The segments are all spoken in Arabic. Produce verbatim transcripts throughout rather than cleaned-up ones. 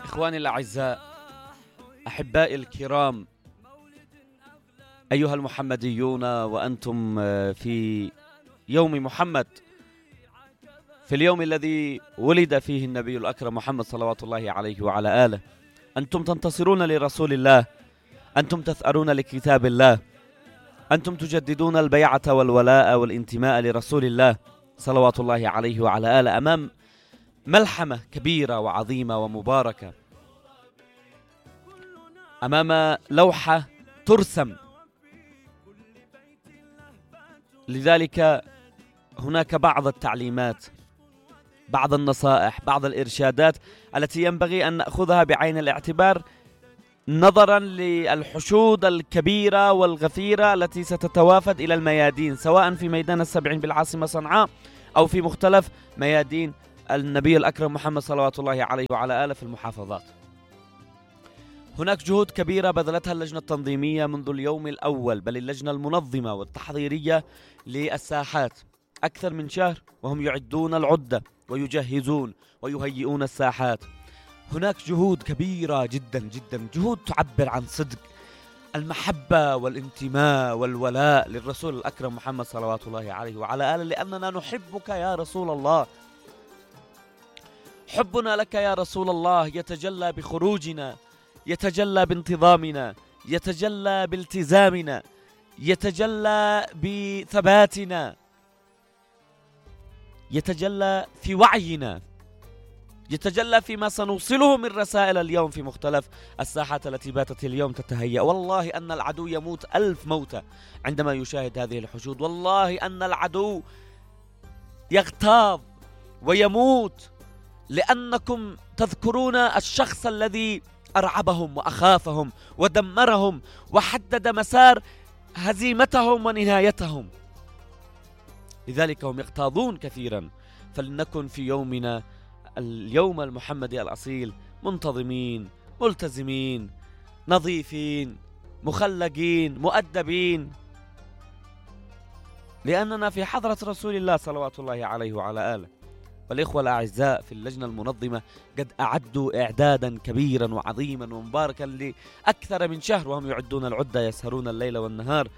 إخواني الأعزاء، أحبائي الكرام، أيها المحمديون، وأنتم في يوم محمد، في اليوم الذي ولد فيه النبي الأكرم محمد صلوات الله عليه وعلى آله. أنتم تنتصرون لرسول الله، أنتم تثأرون لكتاب الله، أنتم تجددون البيعة والولاء والانتماء لرسول الله صلوات الله عليه وعلى آله أمام ملحمة كبيرة وعظيمة ومباركة، أمام لوحة ترسم. لذلك هناك بعض التعليمات، بعض النصائح، بعض الإرشادات التي ينبغي أن نأخذها بعين الاعتبار نظرا للحشود الكبيرة والغفيرة التي ستتوافد إلى الميادين، سواء في ميدان السبعين بالعاصمة صنعاء أو في مختلف ميادين النبي الأكرم محمد صلوات الله عليه وعلى آله في المحافظات. هناك جهود كبيرة بذلتها اللجنة التنظيمية منذ اليوم الأول، بل اللجنة المنظمة والتحضيرية للساحات أكثر من شهر وهم يعدون العدة ويجهزون ويهيئون الساحات. هناك جهود كبيرة جدا جدا، جهود تعبر عن صدق المحبة والانتماء والولاء للرسول الأكرم محمد صلوات الله عليه وعلى آله، لأننا نحبك يا رسول الله. حبنا لك يا رسول الله يتجلى بخروجنا، يتجلى بانتظامنا، يتجلى بالتزامنا، يتجلى بثباتنا، يتجلى في وعينا، يتجلى فيما سنوصله من رسائل اليوم في مختلف الساحات التي باتت اليوم تتهيأ. والله أن العدو يموت ألف موتة عندما يشاهد هذه الحشود، والله أن العدو يغتاظ ويموت لأنكم تذكرون الشخص الذي أرعبهم وأخافهم ودمرهم وحدد مسار هزيمتهم ونهايتهم. لذلك هم يغتاظون كثيرا. فلنكن في يومنا اليوم المحمدي الأصيل منتظمين، ملتزمين، نظيفين، مخلقين، مؤدبين، لأننا في حضرة رسول الله صلوات الله عليه وعلى آله. والإخوة الأعزاء في اللجنة المنظمة قد أعدوا إعدادا كبيرا وعظيما ومباركا لأكثر من شهر، وهم يعدون العدة، يسهرون الليل والنهار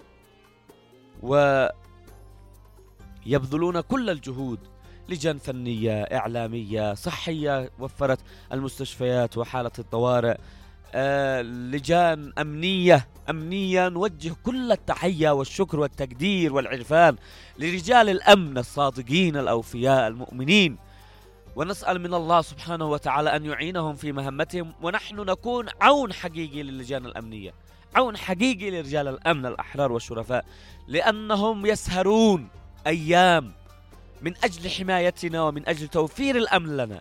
ويبذلون كل الجهود. لجان فنية، إعلامية، صحية وفرت المستشفيات وحالة الطوارئ، آه، لجان أمنية أمنية نوجه كل التحية والشكر والتقدير والعرفان لرجال الأمن الصادقين الأوفياء المؤمنين، ونسأل من الله سبحانه وتعالى أن يعينهم في مهمتهم، ونحن نكون عون حقيقي للجان الأمنية، عون حقيقي لرجال الأمن الأحرار والشرفاء، لأنهم يسهرون أيام من أجل حمايتنا ومن أجل توفير الأمن لنا.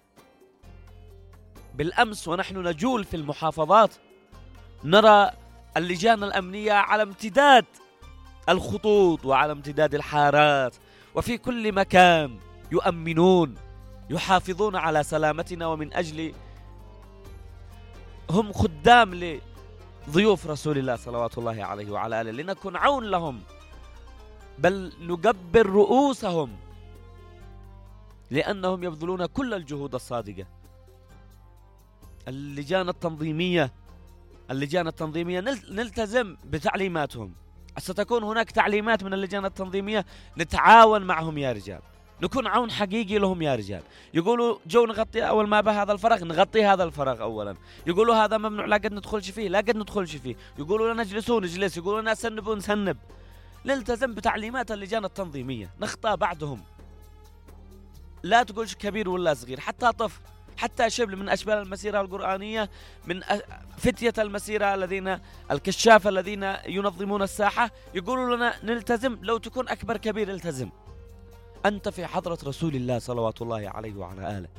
بالأمس ونحن نجول في المحافظات نرى اللجان الأمنية على امتداد الخطوط وعلى امتداد الحارات وفي كل مكان يؤمنون، يحافظون على سلامتنا، ومن أجل هم خدام لضيوف رسول الله صلوات الله عليه وعلى آله، لنكن عون لهم، بل نقبل رؤوسهم لأنهم يبذلون كل الجهود الصادقة. اللجان التنظيمية اللجان التنظيمية نلتزم بتعليماتهم. ستكون هناك تعليمات من اللجان التنظيمية، نتعاون معهم يا رجال، نكون عون حقيقي لهم يا رجال. يقولوا جو نغطي أول ما به هذا الفراغ، نغطي هذا الفراغ أولا. يقولوا هذا ممنوع، لا قد ندخلش فيه، لا قد ندخلش فيه. يقولوا لنا اجلسوا نجلس، يقولوا لنا سنبوا نسنب. نلتزم بتعليمات اللجان التنظيمية، نخطأ بعدهم. لا تقولش كبير ولا صغير، حتى طفل، حتى شبل من أشبال المسيرة القرآنية، من فتية المسيرة الذين الكشافة الذين ينظمون الساحة، يقولوا لنا نلتزم. لو تكون أكبر كبير التزم، أنت في حضرة رسول الله صلوات الله عليه وعلى آله.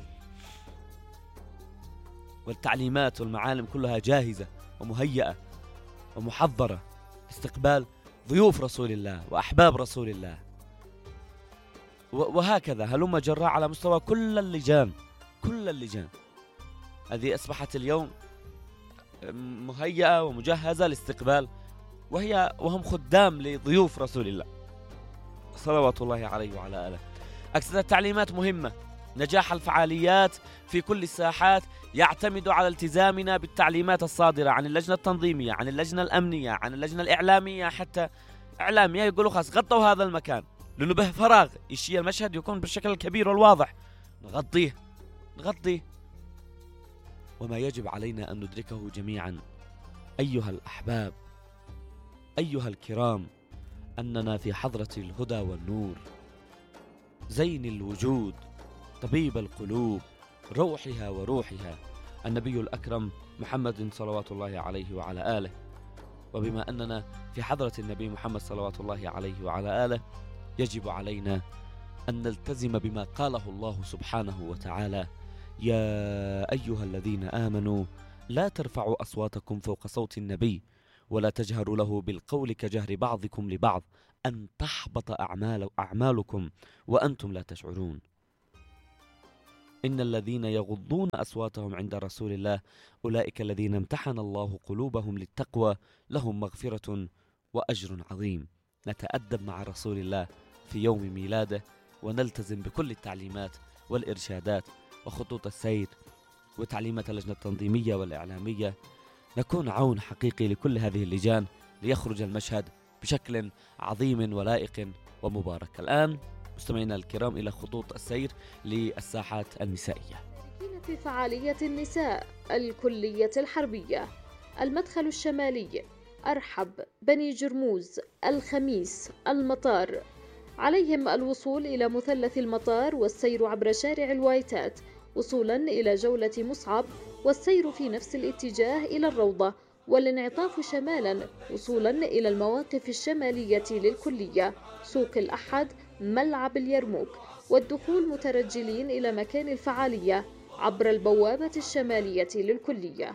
والتعليمات والمعالم كلها جاهزة ومهيئة ومحضرة استقبال ضيوف رسول الله وأحباب رسول الله. وهكذا هلما جراء على مستوى كل اللجان، كل اللجان هذه أصبحت اليوم مهيئة ومجهزة لاستقبال، وهي وهم خدام لضيوف رسول الله صلوات الله عليه وعلى آله. أكثر التعليمات مهمة نجاح الفعاليات في كل الساحات يعتمد على التزامنا بالتعليمات الصادرة عن اللجنة التنظيمية، عن اللجنة الأمنية، عن اللجنة الإعلامية. حتى إعلامية يقولوا خلاص غطوا هذا المكان لأنه به فراغ، يشي المشهد يكون بالشكل الكبير والواضح، نغطيه نغطيه. وما يجب علينا أن ندركه جميعا أيها الأحباب، أيها الكرام، أننا في حضرة الهدى والنور، زين الوجود، طبيب القلوب، روحها وروحها، النبي الأكرم محمد صلوات الله عليه وعلى آله. وبما أننا في حضرة النبي محمد صلوات الله عليه وعلى آله، يجب علينا أن نلتزم بما قاله الله سبحانه وتعالى: يا أيها الذين آمنوا لا ترفعوا أصواتكم فوق صوت النبي ولا تجهروا له بالقول كجهر بعضكم لبعض أن تحبط أعمال أعمالكم وأنتم لا تشعرون. إن الذين يغضون أصواتهم عند رسول الله أولئك الذين امتحن الله قلوبهم للتقوى لهم مغفرة وأجر عظيم. نتأدب مع رسول الله في يوم ميلاده ونلتزم بكل التعليمات والإرشادات وخطوط السير وتعليمات اللجنة التنظيمية والإعلامية، نكون عون حقيقي لكل هذه اللجان ليخرج المشهد بشكل عظيم ولائق ومبارك. الآن مستمعينا الكرام إلى خطوط السير للساحات النسائية. في فعالية النساء الكلية الحربية، المدخل الشمالي، أرحب، بني جرموز، الخميس، المطار. عليهم الوصول إلى مثلث المطار والسير عبر شارع الوايتات وصولا إلى جولة مصعب، والسير في نفس الاتجاه إلى الروضة، والانعطاف شمالا وصولا إلى المواقف الشمالية للكلية، سوق الأحد، ملعب اليرموك، والدخول مترجلين إلى مكان الفعالية عبر البوابة الشمالية للكلية.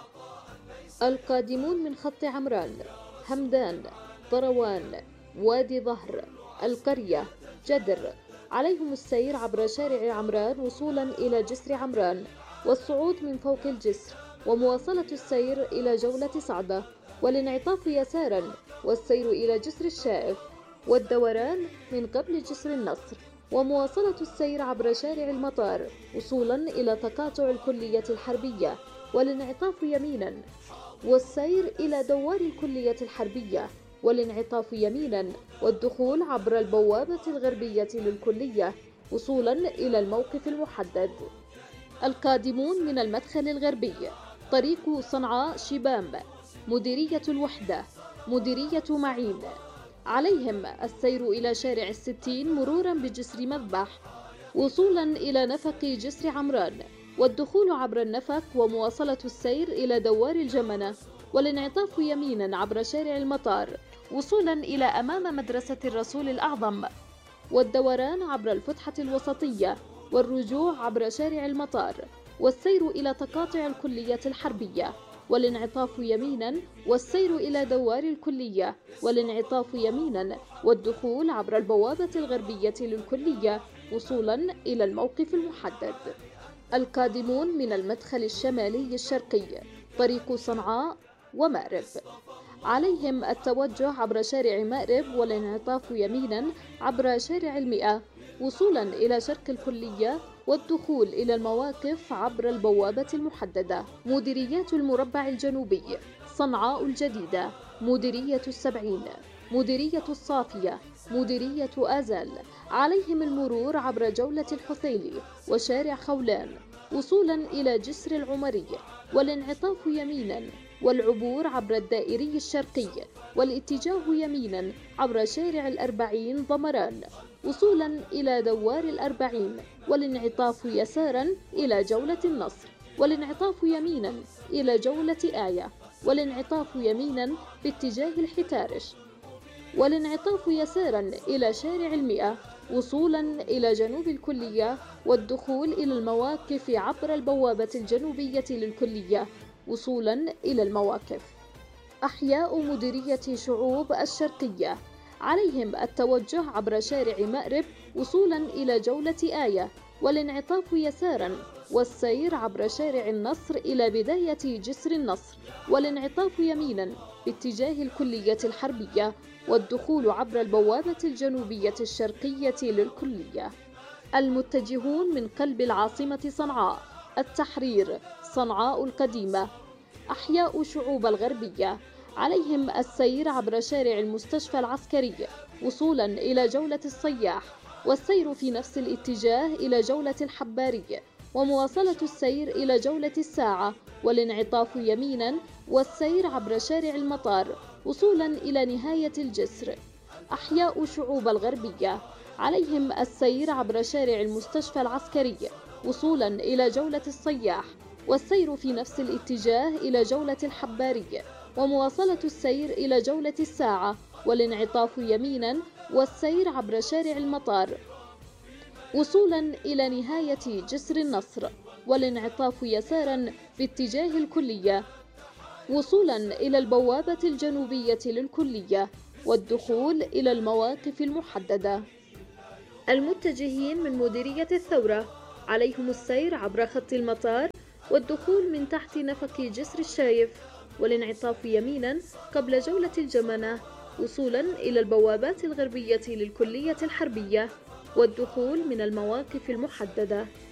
القادمون من خط عمران، همدان، طروان، وادي ظهر، القرية، جدر، عليهم السير عبر شارع عمران وصولا إلى جسر عمران، والصعود من فوق الجسر، ومواصلة السير إلى جولة صعدة، والانعطاف يسارا والسير إلى جسر الشائف، والدوران من قبل جسر النصر، ومواصلة السير عبر شارع المطار وصولا إلى تقاطع الكلية الحربية، والانعطاف يمينا، والسير إلى دوار الكلية الحربية، والانعطاف يمينا، والدخول عبر البوابة الغربية للكلية وصولا إلى الموقف المحدد. القادمون من المدخل الغربي، طريق صنعاء شبام، مديرية الوحدة، مديرية معين، عليهم السير إلى شارع الستين مرورا بجسر مذبح وصولا إلى نفق جسر عمران، والدخول عبر النفق ومواصلة السير إلى دوار الجمنة، والانعطاف يمينا عبر شارع المطار وصولا إلى أمام مدرسة الرسول الأعظم، والدوران عبر الفتحة الوسطية، والرجوع عبر شارع المطار، والسير إلى تقاطع الكلية الحربية، والانعطاف يمينا، والسير إلى دوار الكلية، والانعطاف يمينا، والدخول عبر البوابة الغربية للكلية وصولا إلى الموقف المحدد. القادمون من المدخل الشمالي الشرقي، طريق صنعاء ومأرب، عليهم التوجه عبر شارع مأرب والانعطاف يمينا عبر شارع المئة وصولا إلى شرق الكلية، والدخول إلى المواقف عبر البوابة المحددة. مديريات المربع الجنوبي، صنعاء الجديدة، مديرية السبعين، مديرية الصافية، مديرية آزال، عليهم المرور عبر جولة الحثيلي وشارع خولان وصولا إلى جسر العمري، والانعطاف يمينا، والعبور عبر الدائري الشرقي، والاتجاه يمينا عبر شارع الأربعين ضمران وصولا إلى دوار الأربعين، والانعطاف يسارا إلى جولة النصر، والانعطاف يمينا إلى جولة آية، والانعطاف يمينا باتجاه الحتارش، والانعطاف يسارا إلى شارع المئة وصولا إلى جنوب الكلية، والدخول إلى المواقف عبر البوابة الجنوبية للكلية وصولا إلى المواقف. أحياء مديرية شعوب الشرقية، عليهم التوجه عبر شارع مأرب وصولا إلى جولة آية، والانعطاف يسارا، والسير عبر شارع النصر إلى بداية جسر النصر، والانعطاف يمينا باتجاه الكلية الحربية، والدخول عبر البوابة الجنوبية الشرقية للكلية. المتجهون من قلب العاصمة صنعاء. التحرير، صنعاء القديمة. أحياء شعوب الغربية، عليهم السير عبر شارع المستشفى العسكري وصولا إلى جولة الصياح، والسير في نفس الاتجاه إلى جولة الحباري، ومواصلة السير إلى جولة الساعة، والانعطاف يمينا والسير عبر شارع المطار وصولا إلى نهاية الجسر. أحياء شعوب الغربية، عليهم السير عبر شارع المستشفى العسكري وصولا إلى جولة الصياح، والسير في نفس الاتجاه إلى جولة الحباري، ومواصلة السير إلى جولة الساعة، والانعطاف يمينا والسير عبر شارع المطار وصولا إلى نهاية جسر النصر، والانعطاف يسارا في اتجاه الكلية وصولا إلى البوابة الجنوبية للكلية، والدخول إلى المواقف المحددة. المتجهين من مديرية الثورة، عليهم السير عبر خط المطار والدخول من تحت نفق جسر الشايف، والانعطاف يمينا قبل جولة الجمنة وصولا إلى البوابات الغربية للكلية الحربية، والدخول من المواقف المحددة.